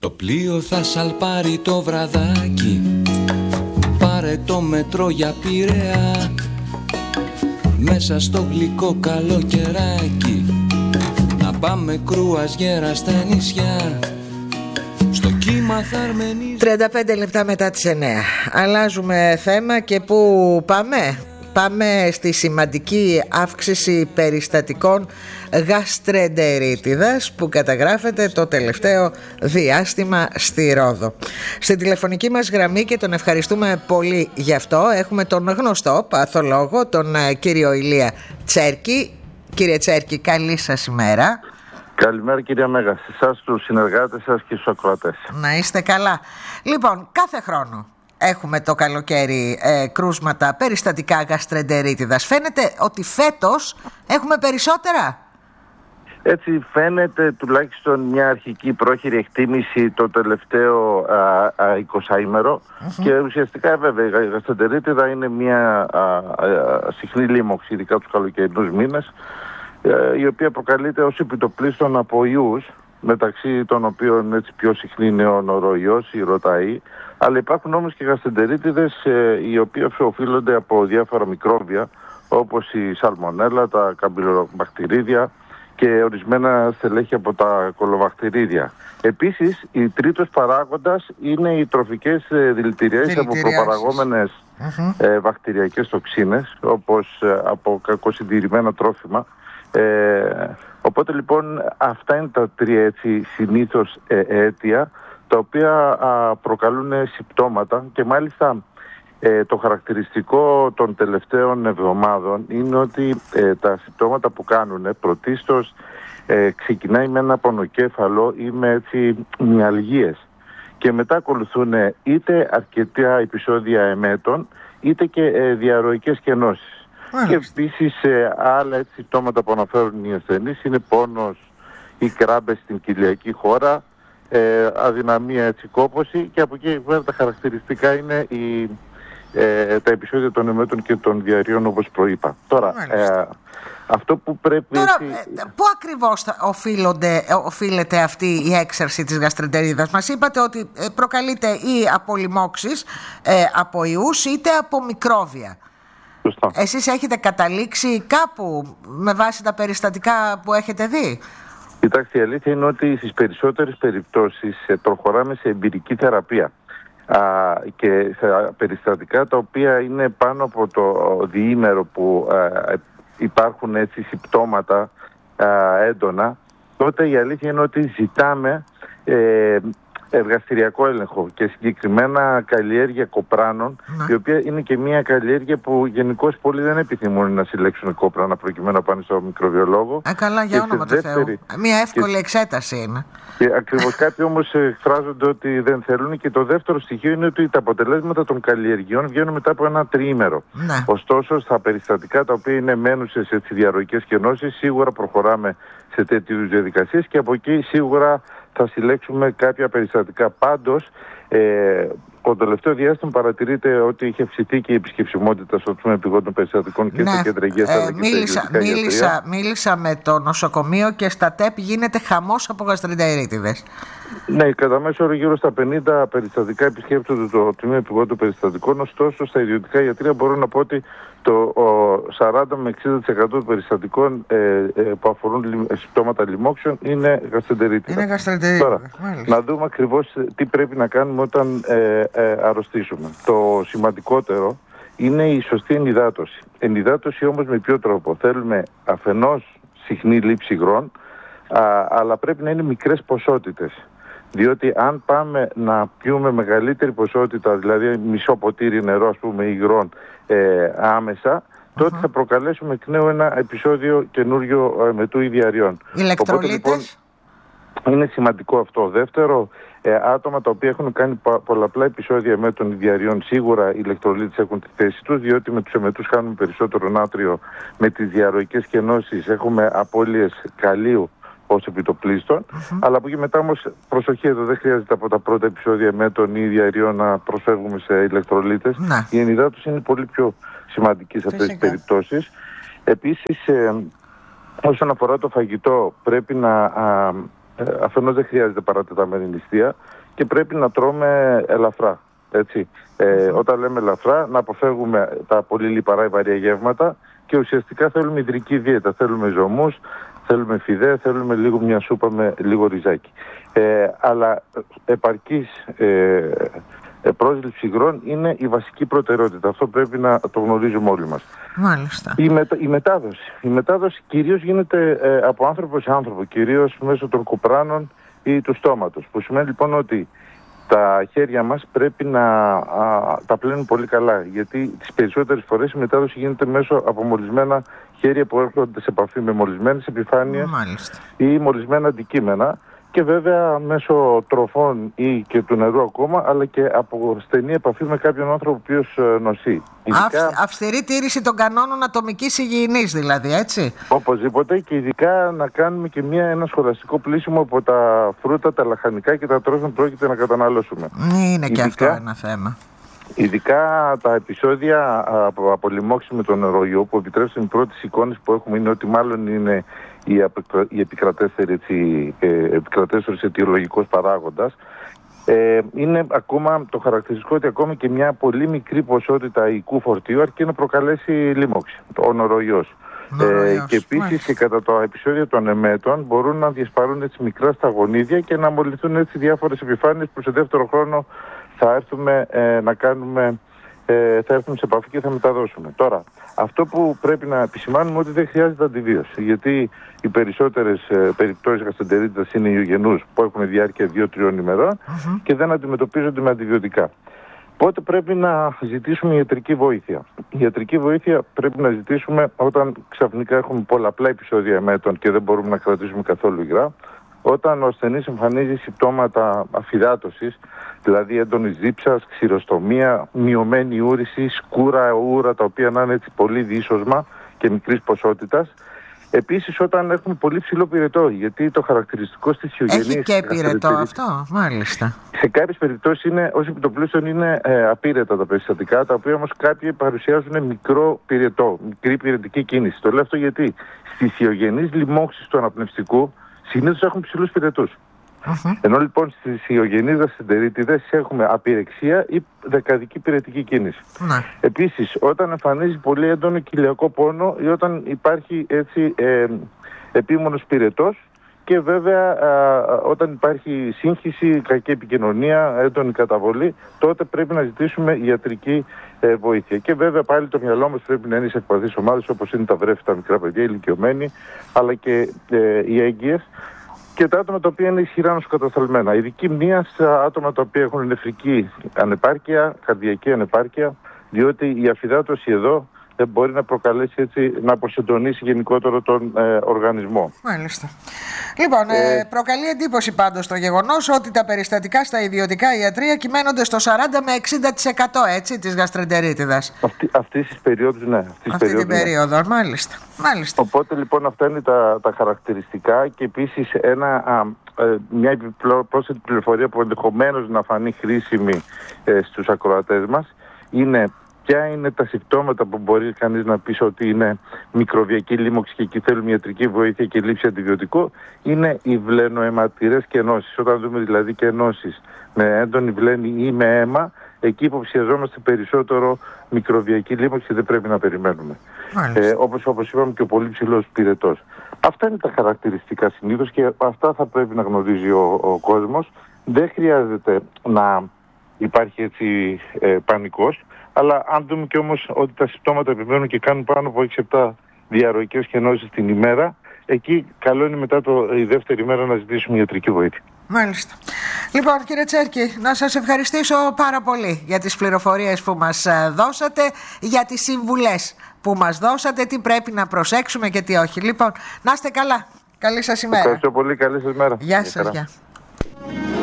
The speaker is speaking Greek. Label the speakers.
Speaker 1: Το πλοίο θα σαλπάρει το βραδάκι, πάρε το μετρό για Πειραιά, μέσα στο γλυκό καλοκαιράκι, να πάμε κρουαζιέρα στα νησιά. Στο κύμα θα αρμενίζει.
Speaker 2: 35 λεπτά μετά τις 9. Αλλάζουμε θέμα και πού πάμε? Πάμε στη σημαντική αύξηση περιστατικών γαστρεντερίτιδας που καταγράφεται το τελευταίο διάστημα στη Ρόδο. Στην τηλεφωνική μας γραμμή, και τον ευχαριστούμε πολύ γι' αυτό, έχουμε τον γνωστό παθολόγο, τον κύριο Ηλία Τσέρκη. Κύριε Τσέρκη, καλή σας ημέρα.
Speaker 3: Καλημέρα κυρία Μέγα, σε εσάς, τους συνεργάτες σας και στους ακροατές.
Speaker 2: Να είστε καλά. Λοιπόν, κάθε χρόνο έχουμε το καλοκαίρι κρούσματα περιστατικά γαστρεντερίτιδας. Φαίνεται ότι φέτος έχουμε περισσότερα.
Speaker 3: Έτσι φαίνεται, τουλάχιστον μια αρχική πρόχειρη εκτίμηση το τελευταίο 20ήμερο. Και ουσιαστικά βέβαια η γαστρεντερίτιδα είναι μια συχνή λίμωξη, ειδικά τους καλοκαιρινούς μήνες, η οποία προκαλείται ως επιτοπλίστων από ιούς, μεταξύ των οποίων έτσι πιο συχνή είναι ο νοροϊός, η ρωταΐ, αλλά υπάρχουν όμως και γαστρεντερίτιδες οι οποίες οφείλονται από διάφορα μικρόβια, όπως η σαλμονέλα, τα καμπυλοβακτηρίδια και ορισμένα στελέχη από τα κολοβακτηρίδια. Επίσης, η τρίτος παράγοντας είναι οι τροφικές δηλητηριάσεις από προπαραγόμενες βακτηριακές τοξίνες, όπως από κακοσυντηρημένα τρόφιμα. Οπότε λοιπόν αυτά είναι τα τρία έτσι συνήθως αίτια, τα οποία προκαλούν συμπτώματα, και μάλιστα το χαρακτηριστικό των τελευταίων εβδομάδων είναι ότι τα συμπτώματα που κάνουν πρωτίστως ξεκινάει με ένα πονοκέφαλο ή με έτσι μυαλγίες, και μετά ακολουθούν είτε αρκετά επεισόδια εμέτων είτε και διαρροικές κενώσεις. Και επίσης άλλα έτσι συμπτώματα που αναφέρουν οι ασθενείς είναι πόνος ή κράμπες στην κοιλιακή χώρα, αδυναμία έτσι κόπωση, και από εκεί βέβαια τα χαρακτηριστικά είναι τα επεισόδια των εμέτων και των διαρρήων, όπως προείπα. Τώρα, αυτό που πρέπει...
Speaker 2: Τώρα, πού ακριβώς οφείλεται αυτή η έξαρση της γαστρεντερίτιδας? Μας είπατε ότι προκαλείται ή από λοιμώξεις, από ιούς, είτε από μικρόβια.
Speaker 3: Σωστά.
Speaker 2: Εσείς έχετε καταλήξει κάπου με βάση τα περιστατικά που έχετε δει?
Speaker 3: Κοιτάξτε, η αλήθεια είναι ότι στις περισσότερες περιπτώσεις προχωράμε σε εμπειρική θεραπεία και σε περιστατικά τα οποία είναι πάνω από το διήμερο που υπάρχουν έτσι συμπτώματα έντονα. Τότε η αλήθεια είναι ότι ζητάμε εργαστηριακό έλεγχο και συγκεκριμένα καλλιέργεια κοπράνων, η οποία είναι και μια καλλιέργεια που γενικώς πολλοί δεν επιθυμούν να συλλέξουν κόπρανα προκειμένου να πάνε στο μικροβιολόγο.
Speaker 2: Καλά, για όνομα του Θεού. Μια εύκολη εξέταση είναι.
Speaker 3: Και ακριβώς κάποιοι όμως εκφράζονται ότι δεν θέλουν, και το δεύτερο στοιχείο είναι ότι τα αποτελέσματα των καλλιεργειών βγαίνουν μετά από ένα τριήμερο. Ναι. Ωστόσο, στα περιστατικά τα οποία είναι μένουσες σε διαρροικές κενώσεις, σίγουρα προχωράμε σε τέτοιου διαδικασίες και από εκεί σίγουρα θα συλλέξουμε κάποια περιστατικά. Πάντως, το τελευταίο διάστημα παρατηρείται ότι είχε αυξηθεί και η επισκεψιμότητα στο τμήμα επιγόντων περιστατικών και στα κέντρα υγείας, αλλά και στα ιδιωτικά.
Speaker 2: Μίλησα με το νοσοκομείο και στα ΤΕΠ γίνεται χαμός από γαστρεντερίτιδες.
Speaker 3: Ναι, κατά μέσο όρο γύρω στα 50 περιστατικά επισκέπτονται το τμήμα επιγόντων περιστατικών. Ωστόσο, στα ιδιωτικά ιατρεία μπορώ να πω ότι το 40 με 60% των περιστατικών που αφορούν συμπτώματα λοιμόξεων είναι γαστρεντερίτιδα. Τώρα, να δούμε ακριβώς τι πρέπει να κάνουμε όταν αρρωστήσουμε. Το σημαντικότερο είναι η σωστή ενυδάτωση. Ενυδάτωση όμως με ποιο τρόπο? Θέλουμε αφενός συχνή λήψη υγρών, αλλά πρέπει να είναι μικρές ποσότητες. Διότι αν πάμε να πιούμε μεγαλύτερη ποσότητα, δηλαδή μισό ποτήρι νερό ας πούμε υγρών άμεσα, τότε θα προκαλέσουμε εκ νέου ένα επεισόδιο καινούριο μετού ή διαρρειών.
Speaker 2: Ηλεκτρολίτες.
Speaker 3: Οπότε, λοιπόν, είναι σημαντικό αυτό. Δεύτερο, άτομα τα οποία έχουν κάνει πολλαπλά επεισόδια με των διαρρειών, σίγουρα οι ηλεκτρολίτες έχουν τη θέση τους, διότι με τους εμετούς χάνουμε περισσότερο νάτριο, με τις διαρροικές κενώσεις έχουμε απώλειες καλίου ως επιτοπλίστων, αλλά από εκεί μετά όμως προσοχή εδώ, δεν χρειάζεται από τα πρώτα επεισόδια εμέτων ή διαρρειών να προσφεύγουμε σε ηλεκτρολίτες. Η ενυδάτωση είναι πολύ πιο σημαντική σε αυτές τις περιπτώσεις. Επίσης, όσον αφορά το φαγητό, πρέπει να αφενός δεν χρειάζεται παρατεταμένη νηστεία και πρέπει να τρώμε ελαφρά. Έτσι. Όταν λέμε ελαφρά, να αποφεύγουμε τα πολύ λιπαρά ή βαριά γεύματα και ουσιαστικά θέλουμε υδρική δίαιτα. Θέλουμε ζωμούς, θέλουμε φιδέ, θέλουμε λίγο μια σούπα με λίγο ριζάκι. Αλλά επαρκής πρόσληψη υγρών είναι η βασική προτεραιότητα. Αυτό πρέπει να το γνωρίζουμε όλοι μας.
Speaker 2: Μάλιστα.
Speaker 3: Η μετάδοση κυρίως γίνεται από άνθρωπο σε άνθρωπο, κυρίως μέσω των κουπράνων ή του στόματος. Που σημαίνει λοιπόν ότι τα χέρια μας πρέπει να τα πλένουν πολύ καλά. Γιατί τις περισσότερες φορές η μετάδοση γίνεται μέσω από μολυσμένα χέρια που έρχονται σε επαφή με μολυσμένες επιφάνειες ή μολυσμένα αντικείμενα. Και βέβαια μέσω τροφών ή και του νερού ακόμα, αλλά και από στενή επαφή με κάποιον άνθρωπο ο οποίος νοσεί.
Speaker 2: Αυστηρή τήρηση των κανόνων ατομικής υγιεινής δηλαδή, έτσι.
Speaker 3: Οπωσδήποτε, και ειδικά να κάνουμε και ένα σχολαστικό πλήσιμο από τα φρούτα, τα λαχανικά και τα τρόφιμα που πρόκειται να καταναλώσουμε.
Speaker 2: Είναι και αυτό ένα θέμα.
Speaker 3: Ειδικά τα επεισόδια από λοιμώξη με τον νεροϊό, που επιτρέψουν οι πρώτες εικόνες που έχουμε είναι ότι μάλλον είναι η επικρατέστερος αιτιολογικός παράγοντας. Είναι ακόμα το χαρακτηριστικό ότι ακόμα και μια πολύ μικρή ποσότητα οικού φορτίου αρκεί να προκαλέσει λοιμώξη, ο νοροϊός. Και επίσης και κατά τα επεισόδια των εμέτων μπορούν να διασπαρούν έτσι μικρά σταγονίδια και να μολυνθούν έτσι διάφορες επιφάνειες που σε δεύτερο χρόνο θα έρθουμε θα έρθουμε σε επαφή και θα μεταδώσουμε. Τώρα, αυτό που πρέπει να επισημάνουμε ότι δεν χρειάζεται αντιβίωση, γιατί οι περισσότερες περιπτώσεις γαστρεντερίτιδας είναι ιογενούς που έχουν διάρκεια 2-3 ημερών και δεν αντιμετωπίζονται με αντιβιωτικά. Οπότε πρέπει να ζητήσουμε ιατρική βοήθεια. Η ιατρική βοήθεια πρέπει να ζητήσουμε όταν ξαφνικά έχουμε πολλαπλά επεισόδια εμέτων και δεν μπορούμε να κρατήσουμε καθόλου υγρά. Όταν ο ασθενής εμφανίζει συμπτώματα αφυδάτωσης, δηλαδή έντονη δίψας, ξηροστομία, μειωμένη ούρηση, σκούρα, ούρα, τα οποία να είναι έτσι πολύ δύσοσμα και μικρής ποσότητας. Επίσης όταν έχουμε πολύ ψηλό πυρετό, γιατί το χαρακτηριστικό στις ιογενείς...
Speaker 2: Έχει και πυρετό αυτό, μάλιστα.
Speaker 3: Σε κάποιες περιπτώσεις είναι, ως επιτοπλίστων είναι απείρετα τα περιστατικά, τα οποία όμως κάποιοι παρουσιάζουν μικρό πυρετό, μικρή πυρετική κίνηση. Το λέω αυτό γιατί στις ιογενείς λοιμώξεις του αναπνευστικού συνήθως έχουν ψηλούς πυρετούς. Ενώ λοιπόν στις ιογενείς γαστρεντερίτιδες έχουμε απειρεξία ή δεκαδική πυρετική κίνηση. Επίσης, όταν εμφανίζει πολύ έντονο κοιλιακό πόνο ή όταν υπάρχει έτσι επίμονος πυρετός και βέβαια όταν υπάρχει σύγχυση, κακή επικοινωνία, έντονη καταβολή, τότε πρέπει να ζητήσουμε ιατρική βοήθεια. Και βέβαια πάλι το μυαλό μας πρέπει να είναι σε ευπαθείς ομάδες όπως είναι τα βρέφη, τα μικρά παιδιά, οι ηλικιωμένοι, αλλά και οι έγκυες και τα άτομα τα οποία είναι ισχυρά νοσοκατασταλμένα. Ειδική μνήμα σε άτομα τα οποία έχουν νεφρική ανεπάρκεια, καρδιακή ανεπάρκεια, διότι η αφυδάτωση εδώ δεν μπορεί να προκαλέσει έτσι, να αποσυντονίσει γενικότερο τον οργανισμό.
Speaker 2: Μάλιστα. Λοιπόν, προκαλεί εντύπωση πάντως το γεγονός ότι τα περιστατικά στα ιδιωτικά ιατρεία κυμαίνονται στο 40 με 60% έτσι, της γαστρεντερίτιδας.
Speaker 3: Αυτής της περίοδου, ναι.
Speaker 2: Αυτή την περίοδο, μάλιστα.
Speaker 3: Οπότε λοιπόν αυτά είναι τα χαρακτηριστικά και επίσης μια πρόσθετη πληροφορία που ενδεχομένως να φανεί χρήσιμη στους ακροατές μας είναι ποια είναι τα συμπτώματα που μπορεί κανείς να πει ότι είναι μικροβιακή λίμωξη και εκεί θέλουμε ιατρική βοήθεια και λήψη αντιβιωτικού, είναι οι βλαινοαιματηρές κενώσεις. Όταν δούμε δηλαδή κενώσεις με έντονη βλένη ή με αίμα, εκεί υποψιαζόμαστε περισσότερο μικροβιακή λίμωξη και δεν πρέπει να περιμένουμε. Όπως είπαμε και ο πολύ ψηλός πυρετός. Αυτά είναι τα χαρακτηριστικά συνήθως και αυτά θα πρέπει να γνωρίζει ο κόσμος. Δεν χρειάζεται να υπάρχει έτσι πανικός. Αλλά αν δούμε και όμως ότι τα συμπτώματα επιμένουν και κάνουν πάνω από 6-7 διαρροικές κενώσεις την ημέρα, εκεί καλό είναι μετά η δεύτερη μέρα να ζητήσουμε ιατρική βοήθεια.
Speaker 2: Μάλιστα. Λοιπόν, κύριε Τσέρκη, να σας ευχαριστήσω πάρα πολύ για τις πληροφορίες που μας δώσατε, για τις συμβουλές που μας δώσατε, τι πρέπει να προσέξουμε και τι όχι. Λοιπόν, να είστε καλά. Καλή σας ημέρα.
Speaker 3: Ευχαριστώ πολύ. Καλή σας μέρα.
Speaker 2: Γεια σας.